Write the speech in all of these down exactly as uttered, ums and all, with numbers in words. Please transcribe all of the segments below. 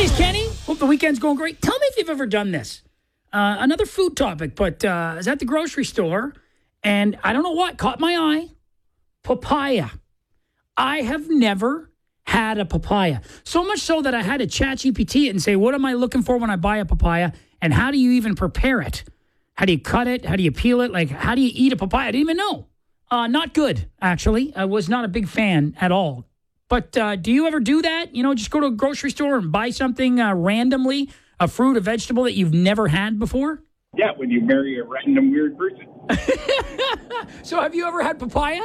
It is Kenny. Hope the weekend's going great. Tell me if you've ever done this. Uh, another food topic, but uh, I was at the grocery store, and I don't know what caught my eye. Papaya. I have never had a papaya. So much so that I had to chat G P T it and say, what am I looking for when I buy a papaya? And how do you even prepare it? How do you cut it? How do you peel it? Like, how do you eat a papaya? I didn't even know. Uh, not good, actually. I was not a big fan at all. But uh, do you ever do that? You know, just go to a grocery store and buy something uh, randomly, a fruit, a vegetable that you've never had before? Yeah, when you marry a random weird person. So have you ever had papaya?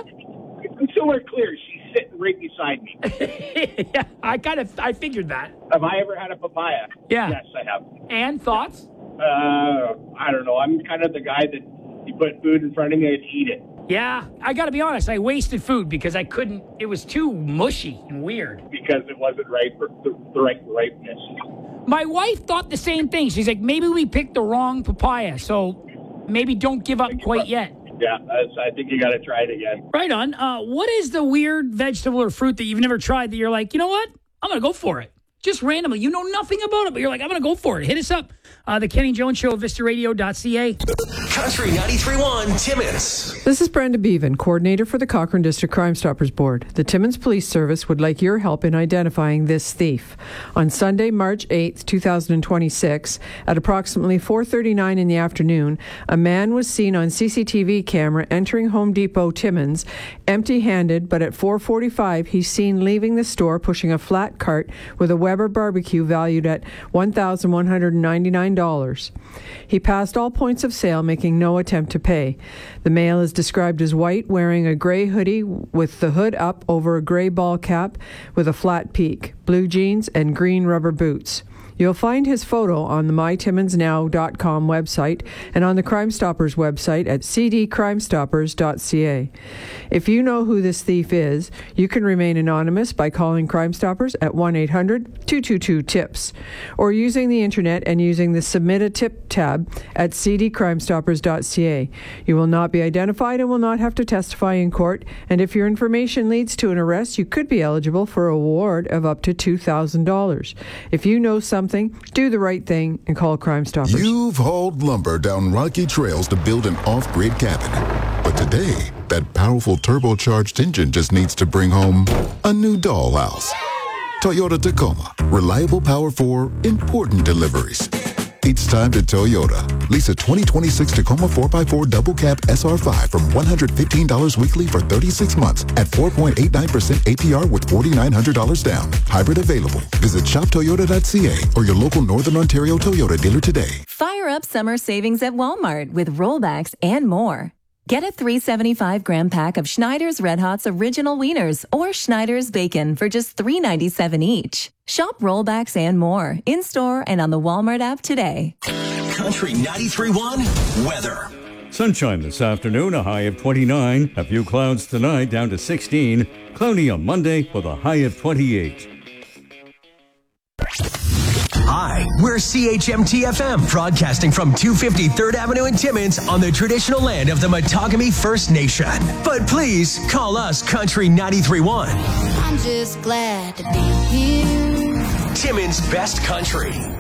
So we're clear, she's sitting right beside me. Yeah, I kind of, I figured that. Have I ever had a papaya? Yeah. Yes, I have. And thoughts? Uh, I don't know. I'm kind of the guy that you put food in front of me and eat it. Yeah, I got to be honest. I wasted food because I couldn't, it was too mushy and weird. Because it wasn't right for the, the right ripeness. My wife thought the same thing. She's like, maybe we picked the wrong papaya, so maybe don't give up quite yet. Yeah, I think you got to try it again. Right on. Uh, what is the weird vegetable or fruit that you've never tried that you're like, you know what? I'm going to go for it. Just randomly. You know nothing about it, but you're like, I'm going to go for it. Hit us up. Uh, the Kenny Jones Show, vista radio dot c a. Country ninety-three point one, Timmins. This is Brenda Bevan, coordinator for the Cochrane District Crime Stoppers Board. The Timmins Police Service would like your help in identifying this thief. On Sunday, March eighth, twenty twenty-six, at approximately four thirty-nine in the afternoon, a man was seen on C C T V camera entering Home Depot Timmins, empty-handed, but at four forty-five, he's seen leaving the store pushing a flat cart with a Weber barbecue valued at one thousand one hundred ninety-nine dollars. He passed all points of sale, making no attempt to pay. The male is described as white, wearing a gray hoodie with the hood up over a gray ball cap with a flat peak, blue jeans, and green rubber boots. You'll find his photo on the my timmins now dot com website and on the Crime Stoppers website at c d crime stoppers dot c a. If you know who this thief is, you can remain anonymous by calling Crime Stoppers at one eight hundred two two two tips or using the internet and using the Submit a Tip tab at c d crime stoppers dot c a. You will not be identified and will not have to testify in court, and if your information leads to an arrest, you could be eligible for a reward of up to two thousand dollars. If you know something, do the right thing and call Crime Stoppers. You've hauled lumber down rocky trails to build an off-grid cabin. But today, that powerful turbocharged engine just needs to bring home a new dollhouse. Toyota Tacoma. Reliable power for important deliveries. It's time to Toyota. Lease a twenty twenty-six Tacoma four by four double cab S R five from one hundred fifteen dollars weekly for thirty-six months at four point eight nine percent A P R with four thousand nine hundred dollars down. Hybrid available. Visit shop toyota dot c a or your local Northern Ontario Toyota dealer today. Fire up summer savings at Walmart with rollbacks and more. Get a three hundred seventy-five gram pack of Schneider's Red Hot's Original Wieners or Schneider's Bacon for just three ninety-seven each. Shop rollbacks and more in-store and on the Walmart app today. Country ninety-three point one weather. Sunshine this afternoon, a high of twenty-nine. A few clouds tonight, down to sixteen. Cloudy on Monday with a high of twenty-eight. Hi, we're C H M T F M, broadcasting from two fifty third Avenue in Timmins on the traditional land of the Matagami First Nation. But please call us Country ninety-three point one. I'm just glad to be here. Timmins' best country.